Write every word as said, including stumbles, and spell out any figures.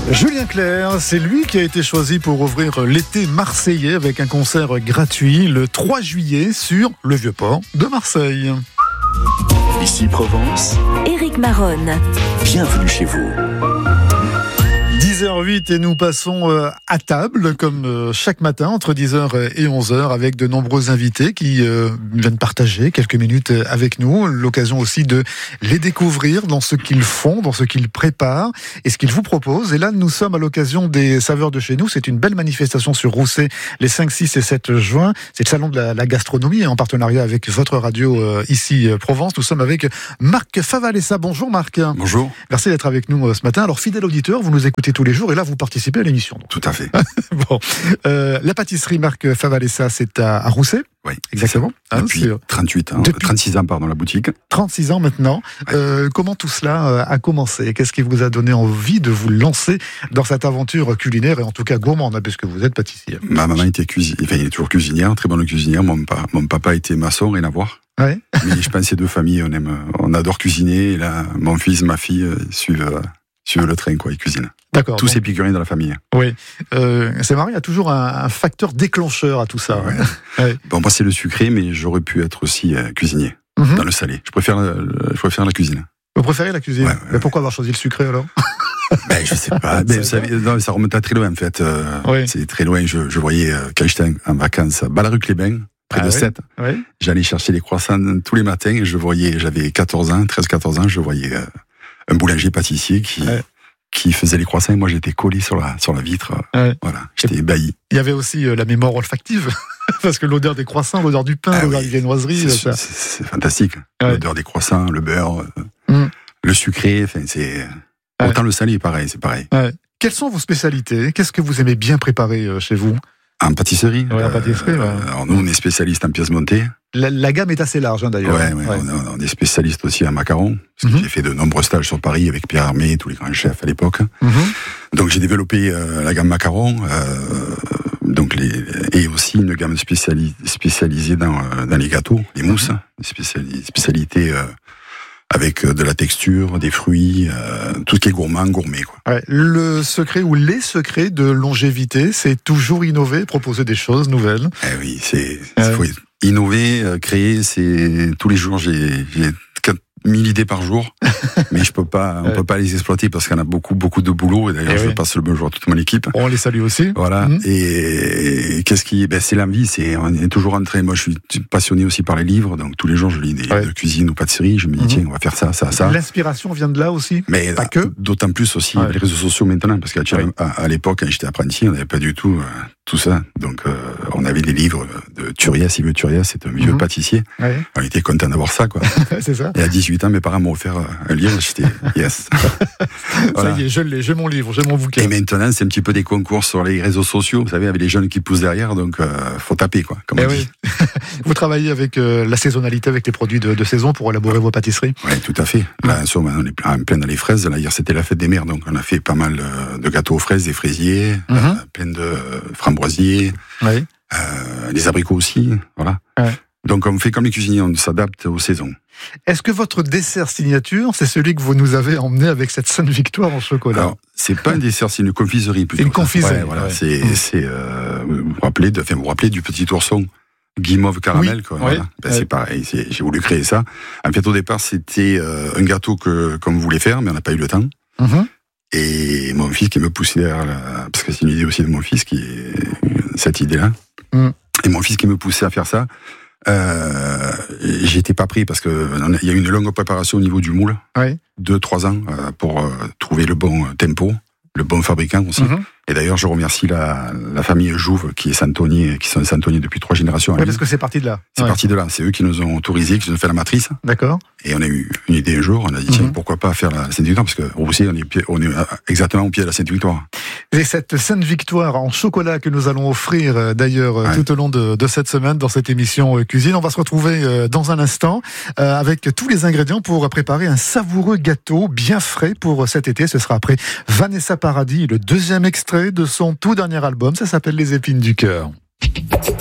Julien Clerc, c'est lui qui a été choisi pour ouvrir l'été marseillais avec un concert gratuit le trois juillet sur le Vieux-Port de Marseille. Ici Provence, Éric Maronne. Bienvenue chez vous. dix heures huit et nous passons à table comme chaque matin entre dix heures et onze heures avec de nombreux invités qui viennent partager quelques minutes avec nous. L'occasion aussi de les découvrir dans ce qu'ils font, dans ce qu'ils préparent et ce qu'ils vous proposent. Et là, nous sommes à l'occasion des Saveurs de chez nous. C'est une belle manifestation sur Rousset les cinq, six et sept juin. C'est le salon de la, la gastronomie en partenariat avec votre radio euh, ici Provence. Nous sommes avec Marc Favalessa. Bonjour Marc. Bonjour. Merci d'être avec nous ce matin. Alors fidèle auditeur, vous nous écoutez tous les jours et là vous participez à l'émission. Tout à fait. Bon, euh, la pâtisserie Marc Favalessa, c'est à, à Rousset. Oui, exactement. Hein, depuis trente-huit ans, depuis trente-six ans pardon, la boutique. trente-six ans maintenant. Ouais. Euh, comment tout cela a commencé? Qu'est-ce qui vous a donné envie de vous lancer dans cette aventure culinaire et en tout cas gourmande, puisque vous êtes pâtissier? Ma maman était cuisinière, enfin, elle est toujours cuisinière, très bonne cuisinière. Mon, pa- mon papa était maçon, rien à voir. Ouais. Mais je pense que ces deux familles, on aime, on adore cuisiner. Et là, mon fils, ma fille suivent, suivent le train, quoi, ils cuisinent. D'accord. Tous ces épicuriens dans la famille. Oui. Euh, c'est marrant, il y a toujours un, un facteur déclencheur à tout ça. Ouais. Ouais. Bon, moi, c'est le sucré, mais j'aurais pu être aussi euh, cuisinier, mm-hmm. dans le salé. Je préfère, le, je préfère la cuisine. Vous préférez la cuisine? Ouais, ouais, mais pourquoi avoir choisi le sucré alors? Ben, je sais pas. Ben, vous savez, non, ça remonte à très loin, en fait. Euh, oui. C'est très loin. Je, je voyais, euh, quand j'étais en, en vacances à Ballaruc-les-Bains, près ah, de oui. Sète, oui. J'allais chercher les croissants tous les matins et je voyais, j'avais quatorze ans, treize quatorze ans, je voyais euh, un boulanger-pâtissier qui... Ouais. qui faisait les croissants et moi j'étais collé sur la, sur la vitre. Ouais. Voilà, j'étais ébahi. Il y avait aussi euh, la mémoire olfactive, parce que l'odeur des croissants, l'odeur du pain, ah l'odeur oui. des viennoiseries. C'est, ça... c'est, c'est fantastique. Ouais. L'odeur des croissants, le beurre, euh, mm. le sucré, enfin, c'est... Ouais. Autant le salé, pareil, c'est pareil. Ouais. Quelles sont vos spécialités? Qu'est-ce que vous aimez bien préparer euh, chez vous? En pâtisserie. Ouais, en pâtisserie, euh, ouais. Alors nous, on est spécialistes en pièces montées. La, la gamme est assez large, hein, d'ailleurs. Ouais, ouais, ouais. On, on est spécialistes aussi en macarons. Parce que mm-hmm. j'ai fait de nombreux stages sur Paris avec Pierre Armé et tous les grands chefs à l'époque. Mm-hmm. Donc j'ai développé euh, la gamme macarons, euh, donc les, et aussi une gamme spéciali- spécialisée dans, euh, dans les gâteaux, les mousses, spéciali- spécialité euh, avec de la texture, des fruits, euh, tout ce qui est gourmand, gourmet, quoi. Ouais, le secret ou les secrets de longévité, c'est toujours innover, proposer des choses nouvelles. Eh oui, c'est, c'est faut innover, euh, créer. C'est tous les jours, j'ai, j'ai quatre mille idées par jour, mais je peux pas, on ouais. peut pas les exploiter parce qu'on a beaucoup, beaucoup de boulot. Et d'ailleurs, et je oui. passe le bonjour à toute mon équipe. On les salue aussi. Voilà. Mmh. Et, et qu'est-ce qui, ben c'est l'envie. C'est, on est toujours en train. Moi, je suis passionné aussi par les livres, donc tous les jours, je lis des ouais. livres de cuisine ou pâtisserie. Je me dis mmh. tiens, on va faire ça, ça, ça. L'inspiration vient de là aussi. Mais pas que. D'autant plus aussi ouais. les réseaux sociaux maintenant, parce qu'à ouais. à, à l'époque, quand j'étais apprenti, on n'avait pas du tout euh, tout ça. Donc, euh, on avait des livres de Turias, Yves Turias, c'est un vieux mmh. pâtissier. Ouais. On était content d'avoir ça, quoi. C'est ça. Et à dix-huit ans, mes parents m'ont offert un livre, j'étais yes. Voilà. Ça y est, je l'ai, j'ai mon livre, j'ai mon bouquin. Et maintenant, c'est un petit peu des concours sur les réseaux sociaux, vous savez, avec les jeunes qui poussent derrière, donc euh, faut taper, quoi, comme eh on oui. dit. Vous travaillez avec euh, la saisonnalité, avec les produits de, de saison pour élaborer vos pâtisseries? Oui, tout à fait. Là, en somme, on est plein, plein dans les fraises. Là, hier, c'était la fête des mères, donc on a fait pas mal de gâteaux aux fraises, des fraisiers, mm-hmm. euh, plein de framboisiers, oui. euh, des abricots aussi, voilà. Ouais. Donc on fait comme les cuisiniers, on s'adapte aux saisons. Est-ce que votre dessert signature, c'est celui que vous nous avez emmené avec cette Sainte Victoire en chocolat? Alors, c'est pas un dessert, c'est une confiserie plutôt. Une confiserie. Ouais, voilà, ouais. C'est, mmh. c'est euh, vous vous rappelez, de, enfin, vous vous rappelez du petit ourson guimauve caramel, oui. quoi. Oui. Voilà. Ben, ouais. C'est pareil. C'est, j'ai voulu créer ça. En fait, au départ, c'était euh, un gâteau que qu'on voulait faire, mais on n'a pas eu le temps. Mmh. Et mon fils qui me poussait derrière, la, parce que c'est une idée aussi de mon fils qui est cette idée-là. Mmh. Et mon fils qui me poussait à faire ça. Euh, j'étais pas pris parce que il y a eu une longue préparation au niveau du moule, oui. deux trois ans euh, pour euh, trouver le bon tempo, le bon fabricant aussi. Mm-hmm. Et d'ailleurs, je remercie la, la famille Jouve qui est Santoni, qui sont Santoni depuis trois générations. Oui, parce que c'est parti de là. C'est ouais. parti de là. C'est eux qui nous ont autorisé, qui nous ont fait la matrice. D'accord. Et on a eu une idée un jour. On a dit mm-hmm. tiens, pourquoi pas faire la Sainte Victoire, parce que Rousset, on est, on est exactement au pied de la Sainte Victoire. Et cette Sainte Victoire en chocolat que nous allons offrir d'ailleurs ouais. tout au long de, de cette semaine dans cette émission Cuisine. On va se retrouver dans un instant euh, avec tous les ingrédients pour préparer un savoureux gâteau bien frais pour cet été. Ce sera après Vanessa Paradis, le deuxième extrait de son tout dernier album. Ça s'appelle Les Épines du Cœur.